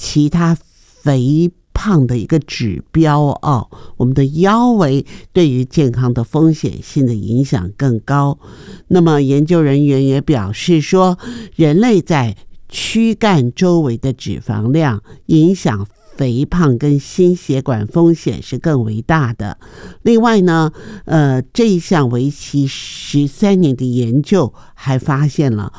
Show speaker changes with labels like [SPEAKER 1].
[SPEAKER 1] 其他肥胖的一个指标哦，我们的腰围对于健康的风险性的影响更高。那么研究人员也表示说，人类在躯干周围的脂肪量影响肥胖跟心血管风险是更为大的。另外呢，这一项为期13年的研究还发现了